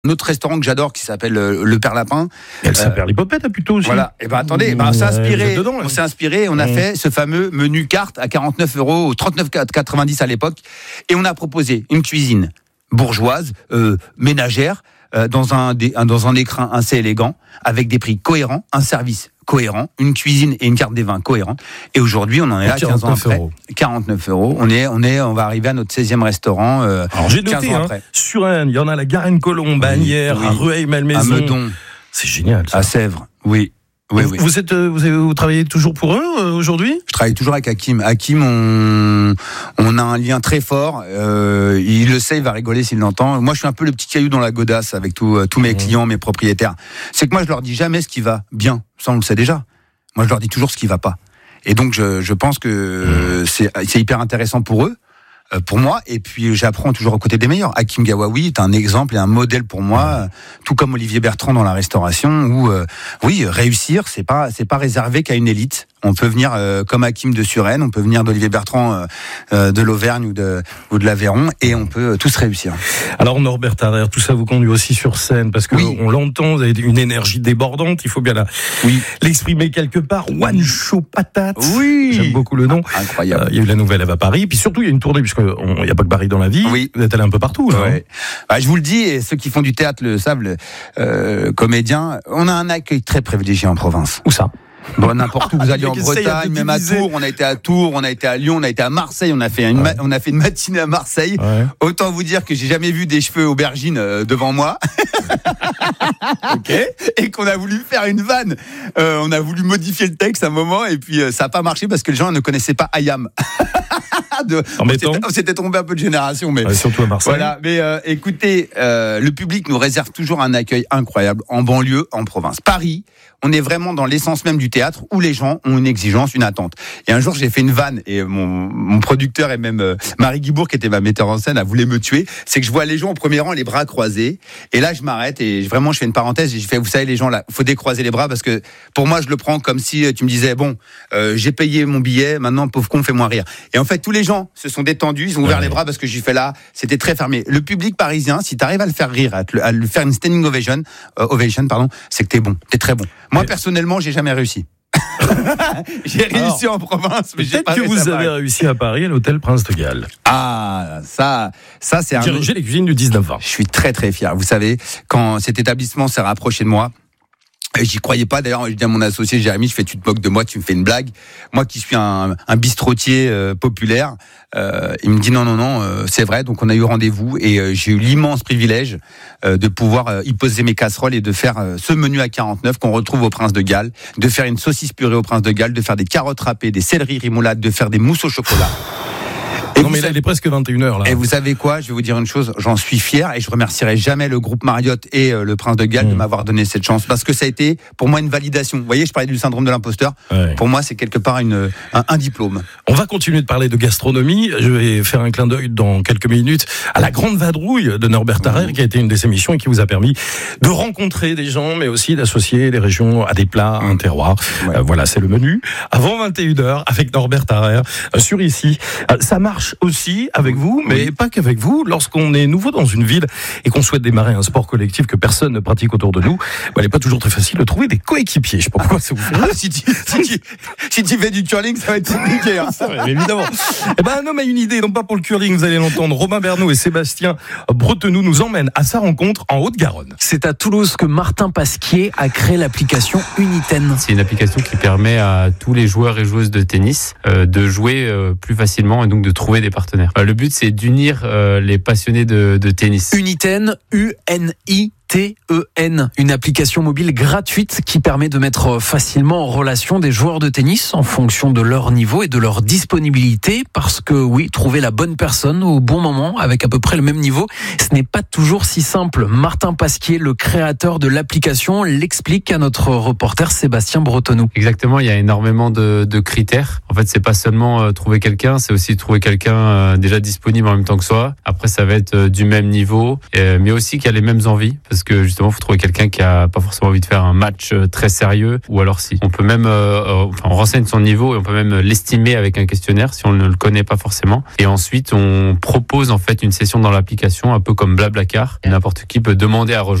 Un autre restaurant que j'adore qui s'appelle le Père Lapin. Elle s'appelle l'Hippopète plutôt aussi. Voilà. Et attendez, on s'est inspiré, on a fait ce fameux menu carte à 49 €, ou 39,90 à l'époque, et on a proposé une cuisine bourgeoise, ménagère, dans un écrin assez élégant, avec des prix cohérents, un service cohérent, une cuisine et une carte des vins cohérents. Et aujourd'hui, on en est là 15 ans après. 49 €. On va arriver à notre 16e restaurant. Alors j'ai noté, sur Rennes, il y en a à la Garenne-Colombe, à Agnières, à Rueil-Malmaison. À Meudon. C'est génial, ça. À Sèvres, oui. Oui. Vous travaillez toujours pour eux aujourd'hui ? Je travaille toujours avec Hakim. Hakim, on a un lien très fort. Il le sait, il va rigoler s'il l'entend. Moi, je suis un peu le petit caillou dans la godasse avec tous mes clients, mes propriétaires. C'est que moi, je leur dis jamais ce qui va bien. Ça, on le sait déjà. Moi, je leur dis toujours ce qui va pas. Et donc, je pense que c'est hyper intéressant pour eux. Pour moi, et puis j'apprends toujours aux côtés des meilleurs. Hakim Gawawi est un exemple et un modèle pour moi, tout comme Olivier Bertrand dans la restauration, où réussir, c'est pas réservé qu'à une élite. On peut venir comme Hakim de Suresnes, on peut venir d'Olivier Bertrand de l'Auvergne ou de l'Aveyron, et on peut tous réussir. Alors Norbert Tarrer, tout ça vous conduit aussi sur scène, parce que on l'entend, vous avez une énergie débordante, il faut bien l'exprimer quelque part. One Show Patate. Oui. J'aime beaucoup le nom. Incroyable. Il y a eu la nouvelle à Paris, puis surtout il y a une tournée, puisque il n'y a pas que Paris dans la vie. Oui. Vous êtes allé un peu partout. Là, ouais. Je vous le dis, et ceux qui font du théâtre le savent, comédiens, on a un accueil très privilégié en province. Où ça ? Bon, n'importe où vous alliez en Bretagne, même à Tours, on a été à Tours, on a été à Lyon, on a été à Marseille, on a fait une matinée à Marseille. Ouais. Autant vous dire que j'ai jamais vu des cheveux aubergines devant moi. Okay. Et qu'on a voulu faire une vanne. On a voulu modifier le texte à un moment, et puis ça n'a pas marché parce que les gens ne connaissaient pas Ayam. On s'était trompé un peu de génération, mais surtout à Marseille. Voilà, mais écoutez, le public nous réserve toujours un accueil incroyable en banlieue, en province. Paris, on est vraiment dans l'essence même du théâtre où les gens ont une exigence, une attente. Et un jour, j'ai fait une vanne et mon producteur et même Marie Guibourg, qui était ma metteur en scène, a voulu me tuer. C'est que je vois les gens au premier rang, les bras croisés. Et là, je m'arrête et vraiment, je fais une parenthèse et je fais, vous savez, les gens là, faut décroiser les bras parce que pour moi, je le prends comme si tu me disais, bon, j'ai payé mon billet, maintenant, pauvre con, fais-moi rire. Et en fait, tous les gens se sont détendus, ils ont ouvert les bras parce que j'ai fait là, c'était très fermé. Le public parisien, si tu arrives à le faire rire, à lui faire une standing ovation, c'est que t'es bon, t'es très bon. Moi, personnellement, j'ai jamais réussi. J'ai réussi en province, mais j'ai pas réussi. Peut-être que vous avez réussi à Paris, à l'hôtel Prince de Galles. Ah, ça c'est un. Diriger les cuisines du 19-20. Je suis très très fier. Vous savez, quand cet établissement s'est rapproché de moi, et j'y croyais pas. D'ailleurs, je dis à mon associé Jérémy, je fais, tu te moques de moi, tu me fais une blague. Moi qui suis un bistrotier populaire, il me dit non, c'est vrai. Donc on a eu rendez-vous et j'ai eu l'immense privilège de pouvoir y poser mes casseroles et de faire ce menu à 49 qu'on retrouve au Prince de Galles, de faire une saucisse purée au Prince de Galles, de faire des carottes râpées, des céleris remoulades, de faire des mousses au chocolat. Non mais là, il est presque 21h là. Et vous savez quoi, je vais vous dire une chose, j'en suis fier et je remercierai jamais le groupe Marriott et le Prince de Galles de m'avoir donné cette chance, parce que ça a été pour moi une validation. Vous voyez, je parlais du syndrome de l'imposteur. Ouais. Pour moi, c'est quelque part un diplôme. On va continuer de parler de gastronomie. Je vais faire un clin d'œil dans quelques minutes à la Grande Vadrouille de Norbert Tarrer, qui a été une de ses missions et qui vous a permis de rencontrer des gens, mais aussi d'associer les régions à des plats, à un terroir. Ouais. Voilà, c'est le menu. Avant 21h, avec Norbert Tarrer, sur ici. Ça marche aussi avec vous, mais pas qu'avec vous. Lorsqu'on est nouveau dans une ville et qu'on souhaite démarrer un sport collectif que personne ne pratique autour de nous, il n'est pas toujours très facile de trouver des coéquipiers. Je sais pas pourquoi ça vous fait. Si tu fais du curling, ça va être compliqué. Hein. C'est vrai, évidemment. Un homme a une idée, non pas pour le curling, vous allez l'entendre. Romain Bernot et Sébastien Bretenoux nous emmènent à sa rencontre en Haute-Garonne. C'est à Toulouse que Martin Pasquier a créé l'application Uniten. C'est une application qui permet à tous les joueurs et joueuses de tennis de jouer plus facilement et donc de trouver des partenaires. Le but, c'est d'unir les passionnés de tennis. Uniten, UNITEN, une application mobile gratuite qui permet de mettre facilement en relation des joueurs de tennis en fonction de leur niveau et de leur disponibilité, parce que oui, trouver la bonne personne au bon moment avec à peu près le même niveau, ce n'est pas toujours si simple. Martin Pasquier, le créateur de l'application, l'explique à notre reporter Sébastien Bretenoux. Exactement, il y a énormément de critères. En fait, c'est pas seulement trouver quelqu'un, c'est aussi trouver quelqu'un déjà disponible en même temps que soi. Après, ça va être du même niveau, mais aussi qui a les mêmes envies, parce parce que justement, il faut trouver quelqu'un qui a pas forcément envie de faire un match très sérieux, ou alors si. On peut même, on renseigne son niveau et on peut même l'estimer avec un questionnaire si on ne le connaît pas forcément. Et ensuite, on propose en fait une session dans l'application, un peu comme Blablacar. N'importe qui peut demander à rejoindre